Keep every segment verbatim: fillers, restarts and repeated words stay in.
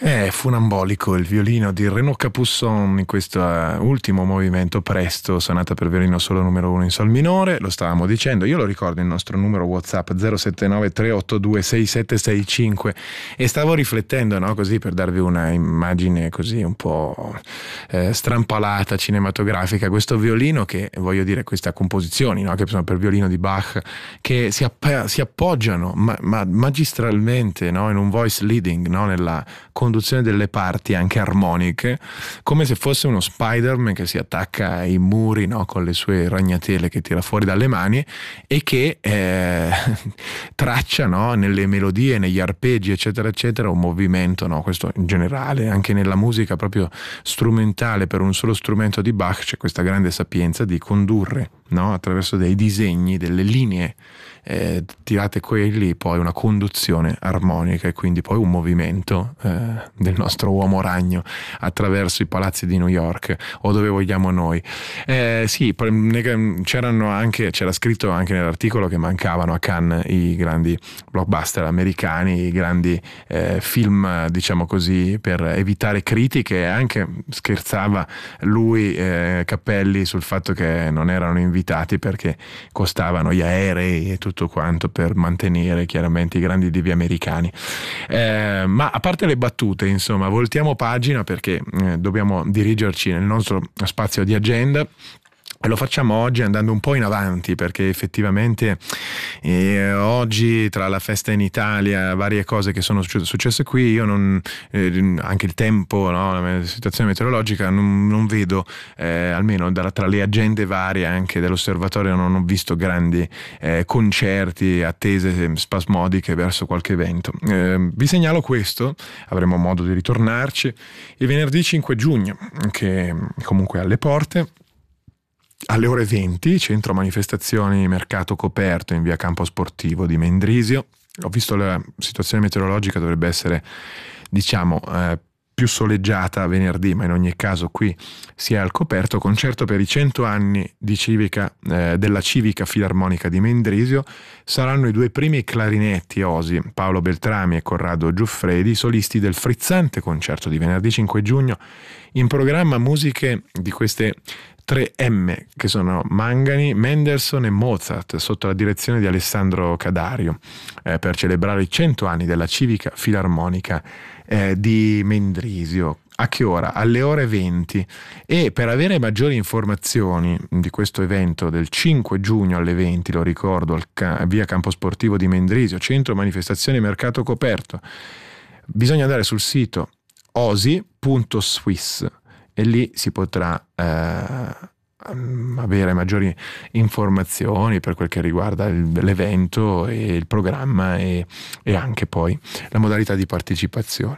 È funambolico il violino di Renaud Capuçon in questo uh, ultimo movimento presto, sonata per violino solo numero uno in sol minore. Lo stavamo dicendo, io lo ricordo il nostro numero WhatsApp zero sette nove tre otto due sei sette sei cinque, e stavo riflettendo, no, così per darvi una immagine così un po' eh, strampalata, cinematografica, questo violino che, voglio dire, queste composizioni, no, che sono per violino di Bach, che si, app- si appoggiano ma- ma- magistralmente, no, in un voice leading, no, nella conduzione delle parti anche armoniche, come se fosse uno Spider-Man che si attacca ai muri, no, con le sue ragnatele che tira fuori dalle mani e che eh, traccia, no, nelle melodie, negli arpeggi eccetera eccetera un movimento, no, questo in generale anche nella musica proprio strumentale per un solo strumento di Bach c'è questa grande sapienza di condurre, no, attraverso dei disegni, delle linee eh, tirate quelli, poi una conduzione armonica e quindi poi un movimento eh, del nostro uomo ragno attraverso i palazzi di New York o dove vogliamo noi. Eh, sì, c'erano anche, c'era scritto anche nell'articolo che mancavano a Cannes i grandi blockbuster americani, i grandi eh, film, diciamo così, per evitare critiche. Anche scherzava lui, eh, Cappelli, sul fatto che non erano invitati perché costavano gli aerei e tutto quanto per mantenere chiaramente i grandi divi americani. Eh, ma a parte le battute, insomma, voltiamo pagina perché eh, dobbiamo dirigerci nel nostro spazio di agenda. E lo facciamo oggi andando un po' in avanti perché effettivamente eh, oggi, tra la festa in Italia, varie cose che sono successe qui, io non eh, anche il tempo, no, la situazione meteorologica, non, non vedo eh, almeno da, tra le agende varie anche dell'osservatorio non ho visto grandi eh, concerti, attese spasmodiche verso qualche evento. Eh, vi segnalo questo, avremo modo di ritornarci il venerdì cinque giugno, che comunque è alle porte. Alle ore venti, centro manifestazioni mercato coperto in via Campo Sportivo di Mendrisio. Ho visto la situazione meteorologica, dovrebbe essere, diciamo, eh, più soleggiata venerdì, ma in ogni caso qui si è al coperto. Concerto per i cento anni di civica, eh, della Civica Filarmonica di Mendrisio. Saranno i due primi clarinetti Osi, Paolo Beltrami e Corrado Giuffredi, solisti del frizzante concerto di venerdì cinque giugno. In programma musiche di queste tre M che sono Mangani, Mendelssohn e Mozart sotto la direzione di Alessandro Cadario eh, per celebrare i cento anni della Civica Filarmonica eh, di Mendrisio. A che ora? Alle ore venti. E per avere maggiori informazioni di questo evento del cinque giugno alle venti, lo ricordo, al ca- via Campo Sportivo di Mendrisio, centro manifestazioni mercato coperto, bisogna andare sul sito osi punto swiss e lì si potrà eh, avere maggiori informazioni per quel che riguarda il, l'evento e il programma e, e anche poi la modalità di partecipazione.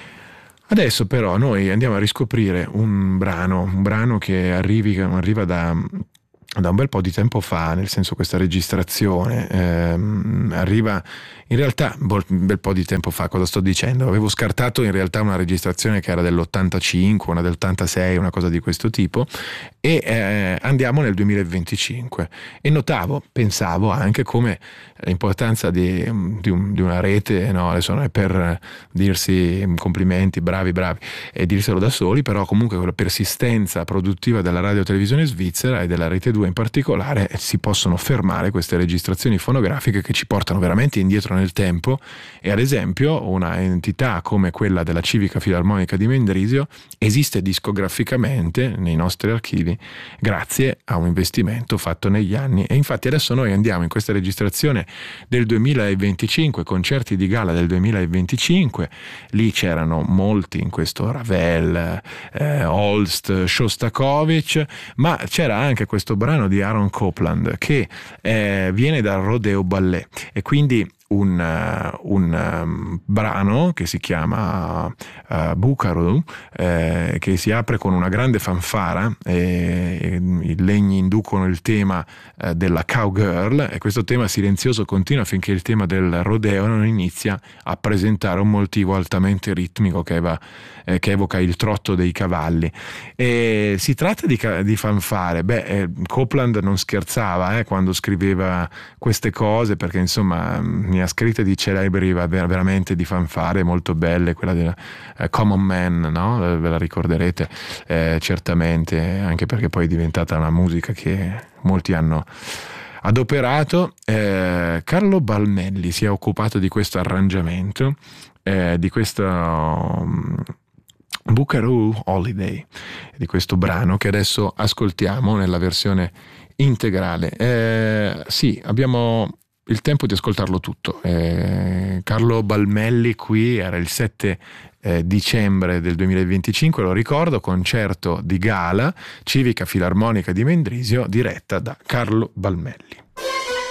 Adesso però noi andiamo a riscoprire un brano, un brano che arrivi, arriva da, da un bel po' di tempo fa, nel senso questa registrazione ehm, arriva in realtà un bel po' di tempo fa. Cosa sto dicendo? Avevo scartato in realtà una registrazione che era dell'ottantacinque, una dell'ottantasei, una cosa di questo tipo, e eh, andiamo nel duemilaventicinque e notavo, pensavo anche come l'importanza di, di, un, di una rete, no, adesso non è per dirsi complimenti, bravi bravi e dirselo da soli, però comunque con la persistenza produttiva della radio televisione svizzera e della Rete due in particolare si possono fermare queste registrazioni fonografiche che ci portano veramente indietro nel tempo. E ad esempio una entità come quella della Civica Filarmonica di Mendrisio esiste discograficamente nei nostri archivi grazie a un investimento fatto negli anni, e infatti adesso noi andiamo in questa registrazione del duemilaventicinque, concerti di gala del duemilaventicinque. Lì c'erano molti, in questo Ravel, eh, Holst, Shostakovich, ma c'era anche questo brano di Aaron Copland che eh, viene dal Rodeo Ballet, e quindi un, uh, un um, brano che si chiama uh, Bucaro, eh, che si apre con una grande fanfara e, e i legni inducono il tema eh, della cowgirl, e questo tema silenzioso continua finché il tema del rodeo non inizia a presentare un motivo altamente ritmico che, eva, eh, che evoca il trotto dei cavalli. E si tratta di, di fanfare. Beh, eh, Copland non scherzava eh, quando scriveva queste cose, perché insomma mi ne ha scritte di celebri, veramente di fanfare molto belle, quella della uh, Common Man, no? Ve la ricorderete eh, certamente, anche perché poi è diventata una musica che molti hanno adoperato. eh, Carlo Balmelli si è occupato di questo arrangiamento, eh, di questo um, Buckaroo Holiday, di questo brano che adesso ascoltiamo nella versione integrale. Eh, sì, abbiamo il tempo di ascoltarlo tutto. Eh, Carlo Balmelli qui era il sette eh, dicembre del duemilaventicinque, lo ricordo, concerto di gala, Civica Filarmonica di Mendrisio, diretta da Carlo Balmelli.